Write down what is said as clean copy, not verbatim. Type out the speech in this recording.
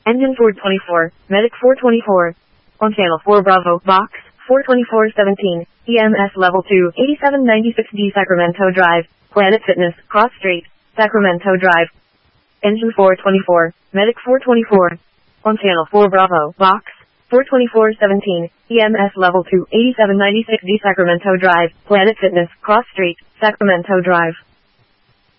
Engine 424, Medic 424. On Channel 4 Bravo, Box 42417, EMS Level 2, 8796D Sacramento Drive, Planet Fitness, Cross Street, Sacramento Drive. Engine 424, Medic 424. On Channel 4 Bravo, Box 42417, EMS Level 2, 8796D Sacramento Drive, Planet Fitness, Cross Street, Sacramento Drive.